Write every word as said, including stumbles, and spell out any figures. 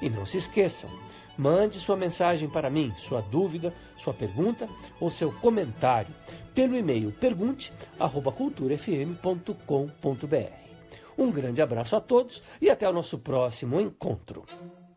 E não se esqueçam, mande sua mensagem para mim, sua dúvida, sua pergunta ou seu comentário pelo e-mail pergunte arroba cultura f m ponto com ponto b r. Um grande abraço a todos e até o nosso próximo encontro.